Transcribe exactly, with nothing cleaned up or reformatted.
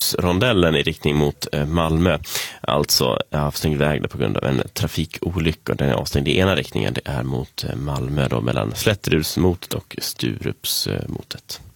Sturupsrondellen i riktning mot Malmö. Alltså avstängd väg på grund av en trafikolycka. Den är avstängd i ena riktningen, det är mot Malmö då, mellan Slätterusmotet och Sturupsmotet.